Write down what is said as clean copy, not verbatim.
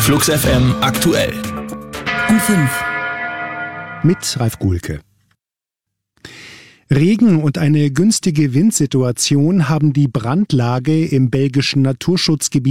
Flux FM aktuell. Um 5. Mit Ralf Guhlke. Regen und eine günstige Windsituation haben die Brandlage im belgischen Naturschutzgebiet